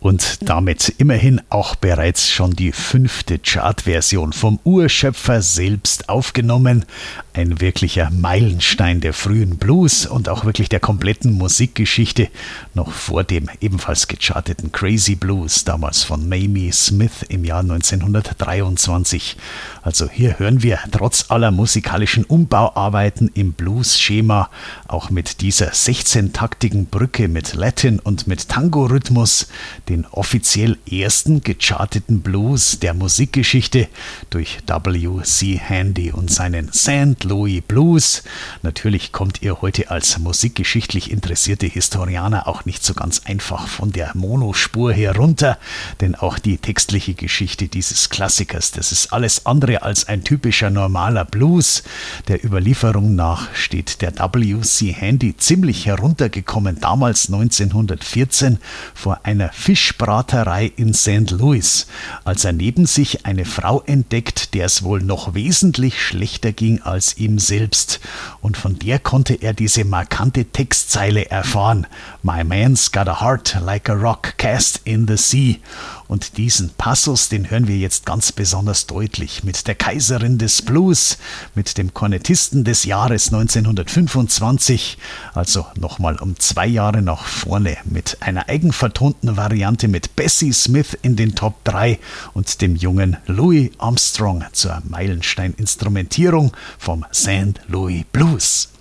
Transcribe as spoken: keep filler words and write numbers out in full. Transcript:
Und damit immerhin auch bereits schon die fünfte Chartversion vom Urschöpfer selbst aufgenommen. Ein wirklicher Meilenstein der frühen Blues und auch wirklich der kompletten Musikgeschichte, noch vor dem ebenfalls gecharteten Crazy Blues, damals von Mamie Smith im Jahr neunzehnhundertdreiundzwanzig. Also hier hören wir trotz aller musikalischen Umbauarbeiten im Blues-Schema auch mit dieser sechzehntaktigen Brücke mit Latin und mit Tango-Rhythmus den offiziell ersten gecharteten Blues der Musikgeschichte durch W C Handy und seinen Saint Louis Blues. Natürlich kommt ihr heute als musikgeschichtlich interessierte Historianer auch nicht so ganz einfach von der Monospur herunter, denn auch die textliche Geschichte dieses Klassikers, das ist alles andere als ein typischer normaler Blues. Der Überlieferung nach steht der W C Handy ziemlich heruntergekommen, damals neunzehnhundertvierzehn vor einer Fischbraterei in Saint Louis, als er neben sich eine Frau entdeckt, der es wohl noch wesentlich schlechter ging als ihm selbst. Und von der konnte er diese markante Textzeile erfahren: My man's got a heart like a rock cast in the sea. Und diesen Passus, den hören wir jetzt ganz besonders deutlich mit der Kaiserin des Blues, mit dem Kornettisten des Jahres neunzehnhundertfünfundzwanzig, also nochmal um zwei Jahre nach vorne, mit einer eigenvertonten Variante mit Bessie Smith in den Top drei und dem jungen Louis Armstrong zur Meilenstein-Instrumentierung vom Saint Louis Blues.